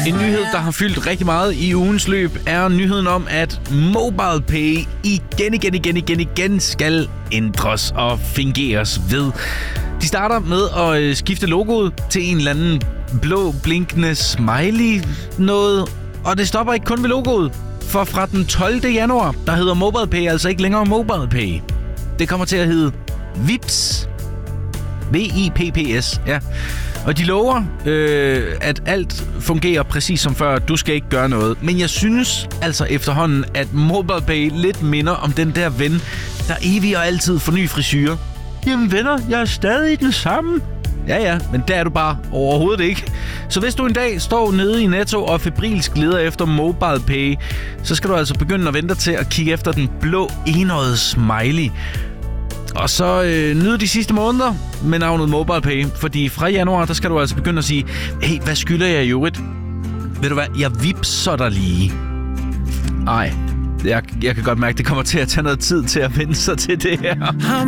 En nyhed, der har fyldt rigtig meget i ugens løb, er nyheden om, at MobilePay igen skal ændres og fingeres ved. De starter med at skifte logoet til en eller anden blå, blinkende smiley noget, og det stopper ikke kun ved logoet. For fra den 12. januar, der hedder MobilePay altså ikke længere MobilePay. Det kommer til at hedde Vips. V-I-P-P-S, ja. Og de lover, at alt fungerer præcis som før. Du skal ikke gøre noget. Men jeg synes altså efterhånden, at MobilePay lidt minder om den der ven, der evig og altid får ny frisyre. Jamen venner, jeg er stadig den samme. Ja, men der er du bare overhovedet ikke. Så hvis du en dag står nede i Netto og febrilsk leder efter MobilePay, så skal du altså begynde at vente til at kigge efter den blå enøjede smiley. Og så nyde de sidste måneder med navnet MobilePay, fordi fra januar, der skal du altså begynde at sige, hey, hvad skylder jeg i øvrigt? Ved du hvad, jeg vipser dig lige. Ej, jeg kan godt mærke, det kommer til at tage noget tid til at vende sig til det her.